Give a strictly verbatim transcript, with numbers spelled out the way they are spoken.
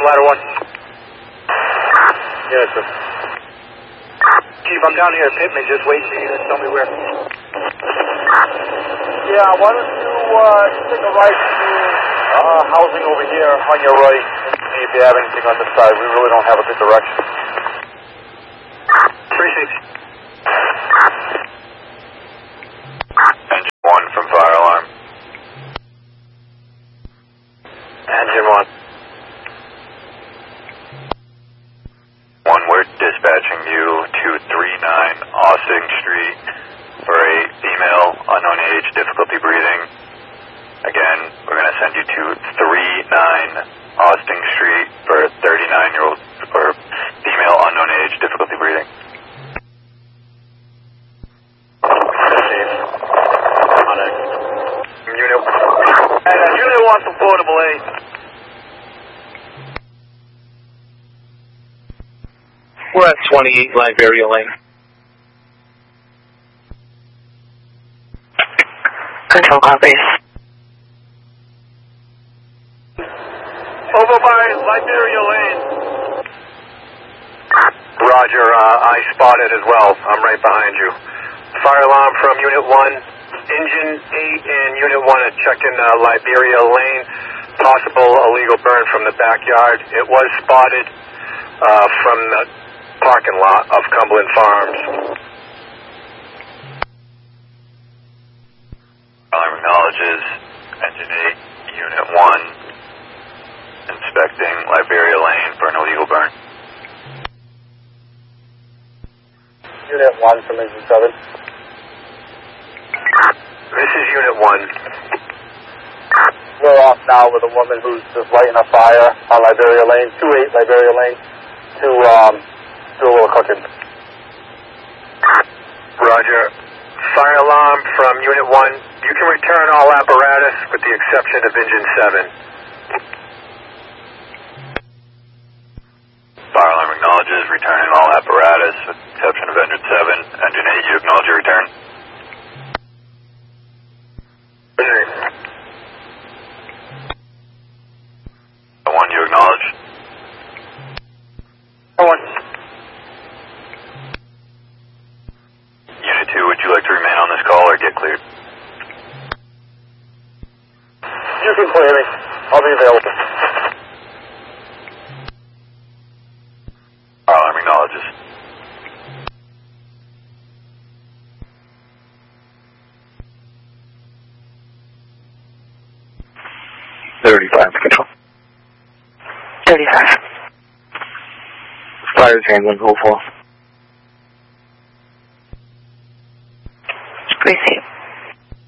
ladder one. Yes, sir. Chief, I'm down here at Pittman, just waiting for you to tell me where. Yeah, why don't you uh, take a right to uh, housing over here on your right and see if you have anything on this side. We really don't have a good direction. Appreciate it. Engine one from fire alarm. Engine one. One, we're dispatching you to three nine Austin Street for a female, unknown age, difficulty breathing. Again, we're going to send you to three nine Austin Street for a thirty-nine-year-old or female, unknown age, difficulty breathing. Unit, hey, uh, unit one from portable A. We're at twenty-eight Liberia Lane. Control copies. Over by Liberia Lane. Roger, uh, I spotted as well. I'm right behind you. Fire alarm from Unit one. Engine eight and Unit one are checking uh, Liberia Lane. Possible illegal burn from the backyard. It was spotted uh, from the parking lot of Cumberland Farms. Alarm acknowledges Engine eight, Unit one, inspecting Liberia Lane for an illegal burn. Unit one from Engine seven. This is Unit one. We're off now with a woman who's just lighting a fire on Liberia Lane, two eight Liberia Lane, to um, do a little cooking. Roger. Fire alarm from Unit one. You can return all apparatus with the exception of Engine seven. Fire alarm acknowledges returning all apparatus with the exception of Engine seven. Engine eight, you acknowledge your return. One, you acknowledge. One. Unit two, would you like to remain on this call or get cleared? You can clear me. I'll be available. Fire alarm acknowledges. thirty-five, control. thirty-five. Fire's handling, go for. Receive.